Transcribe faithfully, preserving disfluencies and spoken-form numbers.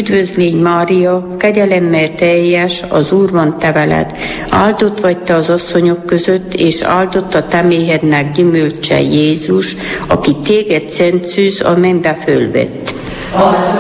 Üdvözlégy Mária, kegyelemmel teljes, az Úr van te veled. Áldott vagy te az asszonyok között, és áldott a te méhednek gyümölcse Jézus, aki téged szent szűz a mennybe fölvett.